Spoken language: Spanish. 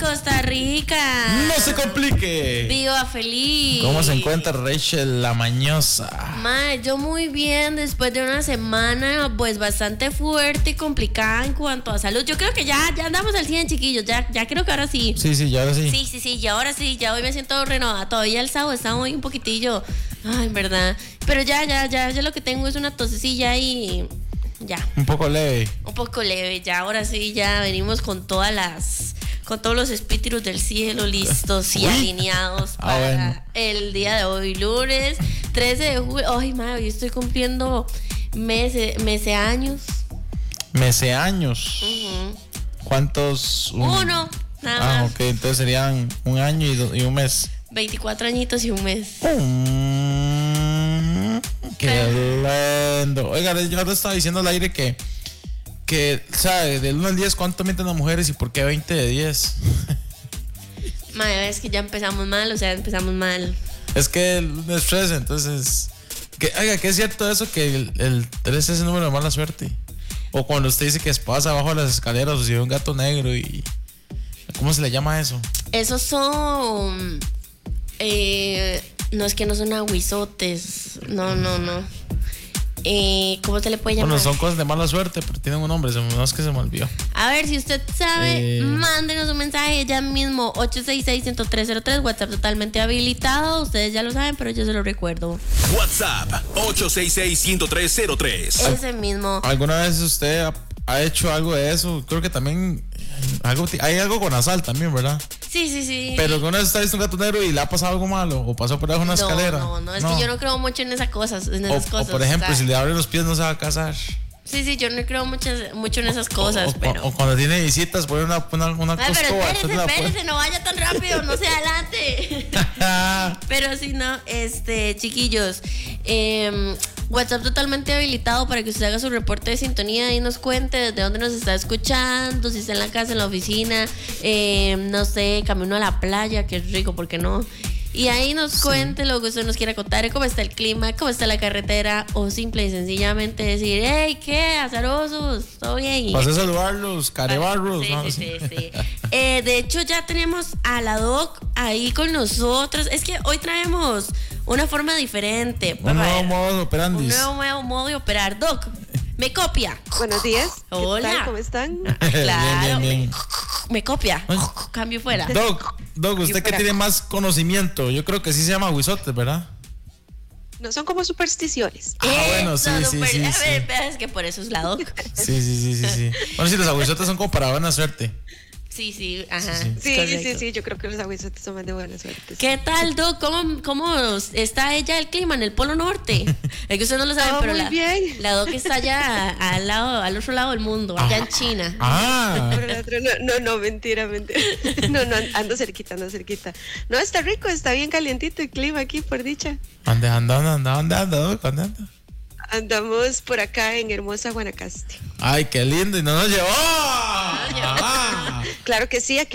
Costa Rica. No se complique. Viva feliz. ¿Cómo se encuentra Rachel la mañosa? Mae, yo muy bien después de una semana pues bastante fuerte y complicada en cuanto a salud. Yo creo que ya andamos al 100, chiquillos. Ya creo que ahora sí. Sí, ya ahora sí. Sí, y ahora sí, ya hoy me siento renovada. Todavía el sábado estaba hoy un poquitillo. Ay, en verdad. Pero ya lo que tengo es una tosecilla y ya. Un poco leve. Un poco leve, ya ahora sí, ya venimos con todos los espíritus del cielo listos y alineados para el día de hoy, lunes 13 de julio. Ay, madre, yo estoy cumpliendo años. Meseaños. ¿Cuántos? Uno, nada más. Ok, entonces serían un año y un mes. 24 añitos y un mes. Qué lindo. Oiga, yo te estaba diciendo al aire que ¿sabe? Del 1 al 10, ¿cuánto mienten las mujeres y por qué 20 de 10? Madre, es que ya empezamos mal. Es que el lunes 13, entonces. Oiga, ¿qué es cierto eso? Que el 13 es el número de mala suerte. O cuando usted dice que pasa abajo de las escaleras o si ve un gato negro y. ¿Cómo se le llama eso? Esos son. No, es que no son aguizotes. No. ¿Cómo se le puede llamar? Bueno, son cosas de mala suerte, pero tienen un nombre, no es que se me olvidó. A ver, si usted sabe, mándenos un mensaje ya mismo, 866-10303, WhatsApp totalmente habilitado. Ustedes ya lo saben, pero yo se lo recuerdo. WhatsApp, 866-10303. Ese mismo. ¿Alguna vez usted ha hecho algo de eso? Creo que también hay algo con Azal también, ¿verdad? Sí. Pero que una vez está visto un gato negro y le ha pasado algo malo o pasó por debajo de una escalera. No, es que yo no creo mucho en esas cosas. O por ejemplo, si le abren los pies no se va a casar. Sí, yo no creo mucho en esas cosas, pero... O cuando tiene visitas, poner una pero espérese, no vaya tan rápido, no se adelante. Pero si no, chiquillos, WhatsApp totalmente habilitado para que usted haga su reporte de sintonía y nos cuente desde dónde nos está escuchando, si está en la casa, en la oficina, no sé, camino a la playa, que es rico, ¿por qué no? Y ahí nos cuente lo que usted nos quiera contar, cómo está el clima, cómo está la carretera, o simple y sencillamente decir, hey, ¿qué? Azarosos, ¿todo bien? Pasé a saludarlos, carebarros. Sí. De hecho, ya tenemos a la Doc ahí con nosotros. Es que hoy traemos una forma diferente. Un nuevo modo de operandi. Un nuevo modo de operar. Doc, ¿me copia? Buenos días. Hola. ¿Qué tal? ¿Cómo están? Claro. Bien. Me copia. Cambio fuera. Doc, usted que tiene más conocimiento, yo creo que sí se llama aguizote, ¿verdad? No son como supersticiones. Bueno, sí. Es que por eso es la Doc. Sí. Bueno, sí, los aguizotes son como para buena suerte. Sí, ajá. Sí, yo creo que los aguizotes son más de buena suerte. ¿Qué tal, Doc? ¿Cómo está ella el clima en el Polo Norte? Es que usted no lo sabe, pero la Doc está allá al otro lado del mundo, allá en China. No, mentira. No, ando cerquita. No, está rico, está bien calientito el clima aquí, por dicha. ¿Dónde anda? Andamos por acá en hermosa Guanacaste. Ay, qué lindo, y no nos llevó. Claro que sí, aquí